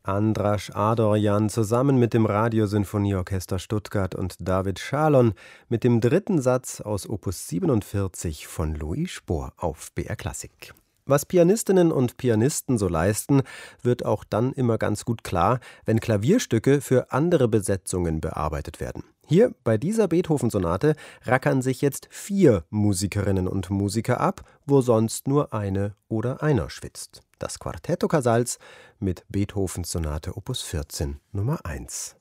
Andras Adorjan zusammen mit dem Radiosinfonieorchester Stuttgart und David Schalon mit dem dritten Satz aus Opus 47 von Louis Spohr auf BR Klassik. Was Pianistinnen und Pianisten so leisten, wird auch dann immer ganz gut klar, wenn Klavierstücke für andere Besetzungen bearbeitet werden. Hier bei dieser Beethoven-Sonate rackern sich jetzt 4 Musikerinnen und Musiker ab, wo sonst nur eine oder einer schwitzt. Das Quartetto Casals mit Beethovens Sonate Opus 14 Nummer 1.